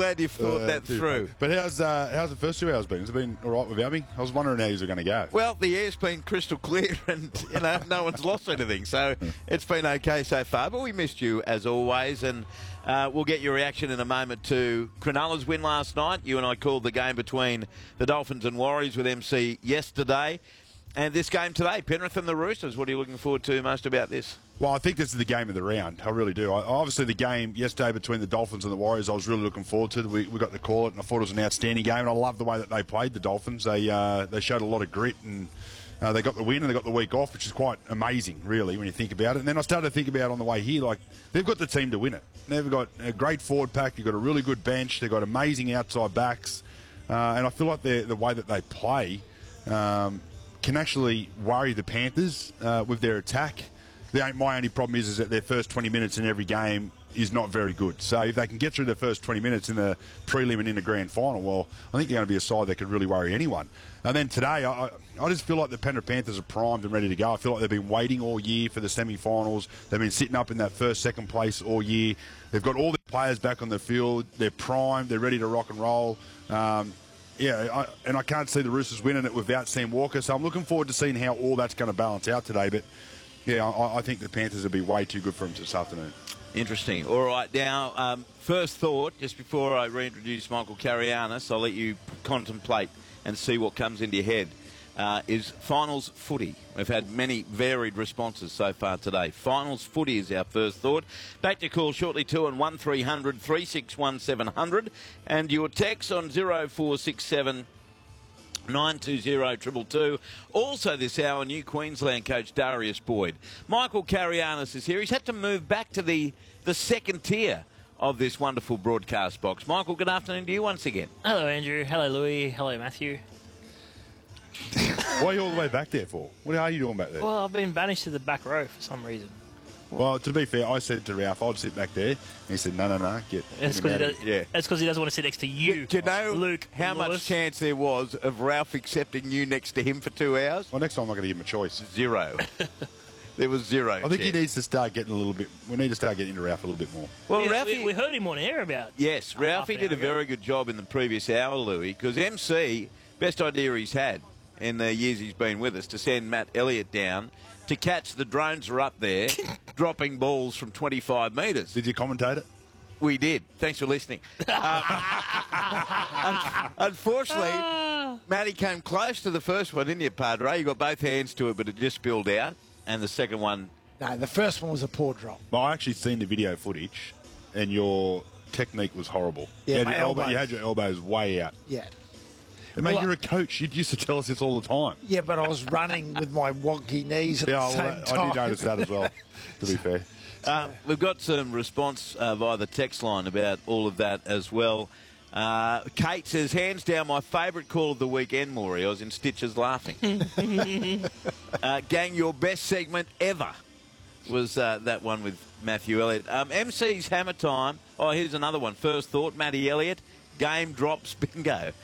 glad you thought that through. But how's the first 2 hours been? Has it been all right without me? I was wondering how you were going to go. Well, the air's been crystal clear and, no one's lost anything. So it's been okay so far. But we missed you, as always. And we'll get your reaction in a moment to Cronulla's win last night. You and I called the game between the Dolphins and Warriors with MC yesterday. And this game today, Penrith and the Roosters. What are you looking forward to most about this? Well, I think this is the game of the round. I really do. Obviously, the game yesterday between the Dolphins and the Warriors, I was really looking forward to. We got to call it, and I thought it was an outstanding game. And I love the way that they played, the Dolphins. They showed a lot of grit, and they got the win, and they got the week off, which is quite amazing, really, when you think about it. And then I started to think about on the way here, like, they've got the team to win it. They've got a great forward pack. They've got a really good bench. They've got amazing outside backs. And I feel like the way that they play can actually worry the Panthers with their attack. My only problem is that their first 20 minutes in every game is not very good. So if they can get through the first 20 minutes in the prelim and in the grand final, well, I think they're going to be a side that could really worry anyone. And then today, I just feel like the Penrith Panthers are primed and ready to go. I feel like they've been waiting all year for the semi-finals. They've been sitting up in that first, second place all year. They've got all their players back on the field. They're primed. They're ready to rock and roll. I can't see the Roosters winning it without Sam Walker, so I'm looking forward to seeing how all that's going to balance out today. But, yeah, I think the Panthers will be way too good for them this afternoon. Interesting. All right, now, first thought, just before I reintroduce Michael Carianis, I'll let you contemplate and see what comes into your head, is finals footy. We've had many varied responses so far today. Finals footy is our first thought. Back to call shortly too on 1300 361 700 and your text on 0467 920 222. Also this hour, new Queensland coach Darius Boyd. Michael Carianis is here. He's had to move back to the second tier of this wonderful broadcast box. Michael, good afternoon to you once again. Hello, Andrew. Hello, Louis. Hello, Matthew. Why are you all the way back there for? What are you doing back there? Well, I've been banished to the back row for some reason. Well, to be fair, I said to Ralph, I'd sit back there. And he said, no, get That's because he doesn't want to sit next to you. Do you know, Luke, how much chance there was of Ralph accepting you next to him for 2 hours? Well, next time I'm not going to give him a choice. Zero. There was zero. I think he needs to start getting a little bit. We need to start getting into Ralph a little bit more. Well, yeah, Ralphie, we heard him on air about. Yes, Ralphie did a very good job in the previous hour, Louis, because MC, best idea he's had in the years he's been with us, to send Matt Elliott down to catch the drones are up there dropping balls from 25 metres. Did you commentate it? We did. Thanks for listening. Unfortunately, Matty came close to the first one, didn't you, Padre? You got both hands to it, but it just spilled out. And the second one... No, the first one was a poor drop. Well, I actually seen the video footage, and your technique was horrible. Yeah, you had your elbows way out. Yeah. And mate, you're a coach. You used to tell us this all the time. Yeah, but I was running with my wonky knees at the same time. I did notice that as well, to be fair. We've got some response via the text line about all of that as well. Kate says, hands down, my favourite call of the weekend, Maury. I was in stitches laughing. Gang, your best segment ever was that one with Matthew Elliott. MC's Hammer Time. Oh, here's another one. First thought, Matty Elliott. Game drops bingo.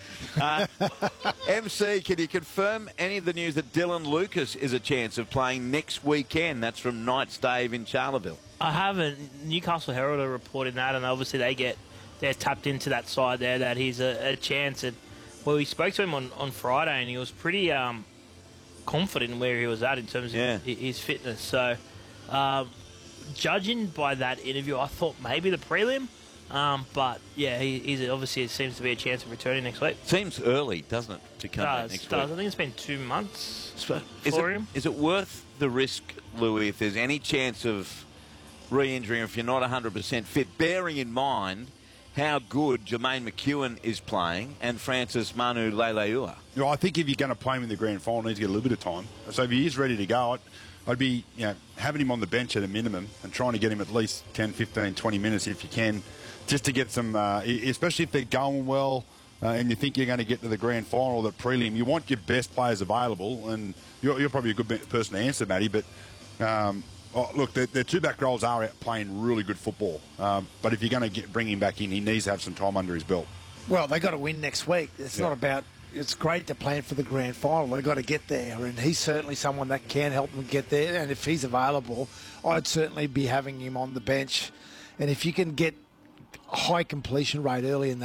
MC, can you confirm any of the news that Dylan Lucas is a chance of playing next weekend? That's from Knights Dave in Charleville. I haven't. Newcastle Herald are reporting that, and obviously they're tapped into that side there that he's a chance. And well, we spoke to him on Friday, and he was pretty confident in where he was at in terms of his fitness. So, judging by that interview, I thought maybe the prelim. But yeah, he's obviously it seems to be a chance of returning next week. Seems early, doesn't it, to come back next week? I think it's been 2 months for him. Is it worth the risk, Louis, if there's any chance of re-injury, if you're not 100% fit, bearing in mind how good Jermaine McEwen is playing and Francis Manu Leilua? You know, I think if you're going to play him in the grand final, he needs to get a little bit of time. So if he is ready to go, I'd be having him on the bench at a minimum and trying to get him at least 10, 15, 20 minutes if you can, just to get some, especially if they're going well and you think you're going to get to the grand final, the prelim, you want your best players available, and you're probably a good person to answer, Matty, but look, their two-back roles are out playing really good football, but if you're going to bring him back in, he needs to have some time under his belt. Well, they got to win next week. It's not about... It's great to plan for the grand final. They've got to get there, and he's certainly someone that can help them get there, and if he's available, I'd certainly be having him on the bench. And if you can get a high completion rate early in that